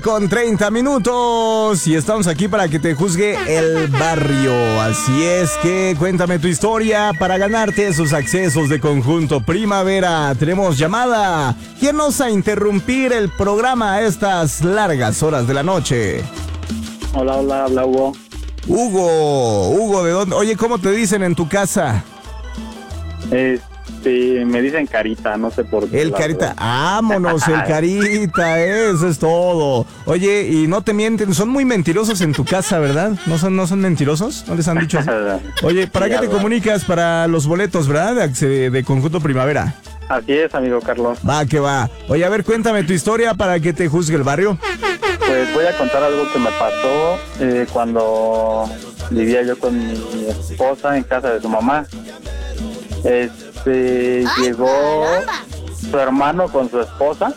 Con 30 minutos y estamos aquí para que te juzgue el barrio. Así es que cuéntame tu historia para ganarte esos accesos de Conjunto Primavera. Tenemos llamada. ¿Quién nos va a interrumpir el programa a estas largas horas de la noche? Hola, habla Hugo. Hugo, ¿de dónde? Oye, ¿cómo te dicen en tu casa? Me dicen Carita, no sé por qué. El Carita, vámonos, el Carita, eso es todo. Oye, y no te mienten, son muy mentirosos en tu casa, ¿verdad? ¿No son mentirosos? ¿No les han dicho así? Oye, ¿para qué te comunicas? Para los boletos, ¿verdad? De Conjunto Primavera. Así es, amigo Carlos. Va, que va. Oye, a ver, cuéntame tu historia para que te juzgue el barrio. Pues voy a contar algo que me pasó cuando vivía yo con mi esposa en casa de su mamá. Llegó su hermano con su esposa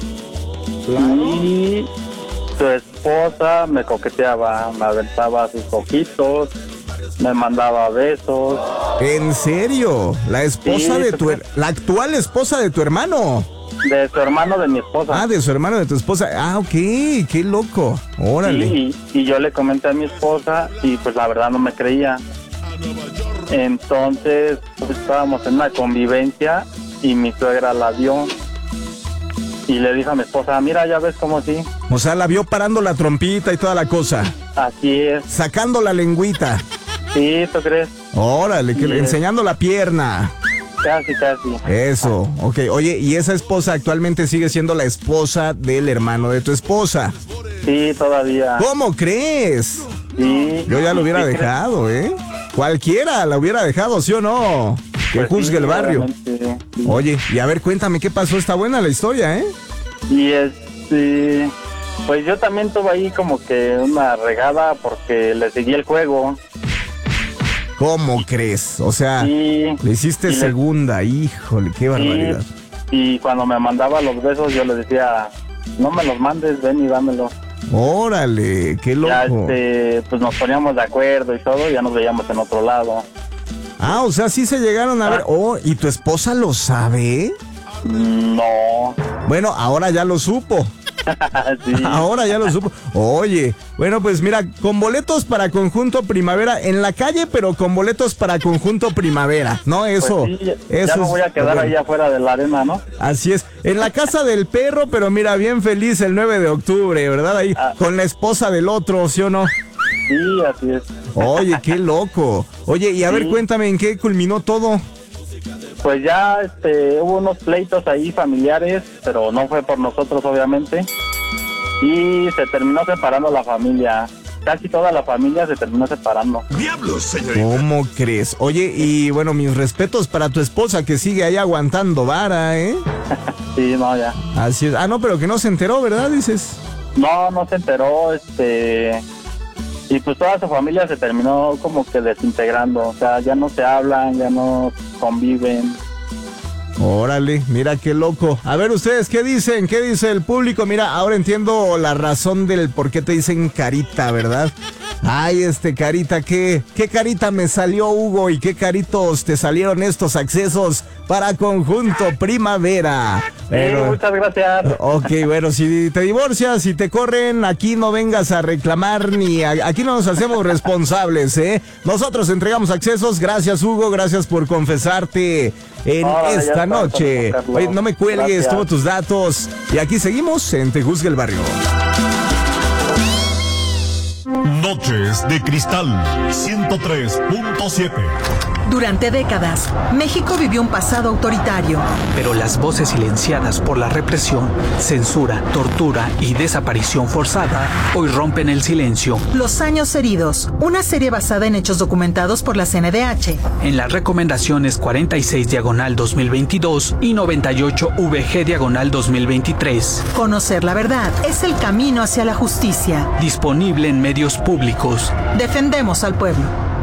y su esposa me coqueteaba, me aventaba sus ojitos, me mandaba besos. ¿En serio? ¿La esposa de la actual esposa de tu hermano? De su hermano de mi esposa. Ah, de su hermano de tu esposa. Ah, ok, qué loco. Órale. Sí, y yo le comenté a mi esposa y pues la verdad no me creía. Entonces pues, estábamos en una convivencia y mi suegra la vio y le dijo a mi esposa, mira, ya ves cómo sí. O sea, la vio parando la trompita y toda la cosa. Así es. Sacando la lengüita. Sí, ¿tú crees? Órale, enseñando la pierna. Casi. Eso, ok. Oye, ¿y esa esposa actualmente sigue siendo la esposa del hermano de tu esposa? Sí, todavía. ¿Cómo crees? Sí. Yo ya lo hubiera dejado, ¿eh? Cualquiera la hubiera dejado, ¿sí o no? Que pues juzgue el barrio. Sí. Oye, y a ver, cuéntame qué pasó. Está buena la historia, ¿eh? Y pues yo también tuve ahí como que una regada porque le seguí el juego. ¿Cómo crees? O sea, sí, le hiciste segunda, híjole, qué barbaridad. Y cuando me mandaba los besos yo le decía, no me los mandes, ven y dámelos. Órale, qué loco. Ya pues nos poníamos de acuerdo y todo, ya nos veíamos en otro lado. Ah, o sea, sí se llegaron a ver. Oh, ¿y tu esposa lo sabe? No. Bueno, ahora ya lo supo. Sí. Ahora ya lo supo. Oye, bueno, pues mira, con boletos para Conjunto Primavera en la calle, pero con boletos para Conjunto Primavera, ¿no? Eso. Pues sí, eso ya me voy a quedar ahí afuera de la arena, ¿no? Así es. En la casa del perro, pero mira, bien feliz el 9 de octubre, ¿verdad? Ahí con la esposa del otro, ¿sí o no? Sí, así es. Oye, qué loco. Oye, y a ver, cuéntame, ¿en qué culminó todo? Pues ya hubo unos pleitos ahí familiares, pero no fue por nosotros obviamente, y se terminó separando la familia. Casi toda la familia se terminó separando. ¡Diablos, señorita! ¿Cómo crees? Oye, y bueno, mis respetos para tu esposa que sigue ahí aguantando vara, ¿eh? Sí, no, ya. Así es. Ah, no, pero que no se enteró, ¿verdad? Dices. No se enteró, y pues toda su familia se terminó como que desintegrando, o sea, ya no se hablan, ya no conviven. Órale, mira qué loco. A ver, ustedes, ¿qué dicen? ¿Qué dice el público? Mira, ahora entiendo la razón del por qué te dicen Carita, ¿verdad? Ay, Carita, ¿qué carita me salió, Hugo? ¿Y qué caritos te salieron estos accesos para Conjunto Primavera? Pero, sí, muchas gracias. Ok, bueno, si te divorcias, si te corren, aquí no vengas a reclamar aquí no nos hacemos responsables, ¿eh? Nosotros entregamos accesos. Gracias, Hugo, gracias por confesarte en esta noche. Oye, no me cuelgues, tomo tus datos. Y aquí seguimos en Te Juzga el Barrio. Noches de Cristal 103.7. Durante décadas, México vivió un pasado autoritario. Pero las voces silenciadas por la represión, censura, tortura y desaparición forzada hoy rompen el silencio. Los años heridos, una serie basada en hechos documentados por la CNDH. En las recomendaciones 46/2022 y 98/VG/2023. Conocer la verdad es el camino hacia la justicia. Disponible en medios públicos. Defendemos al pueblo.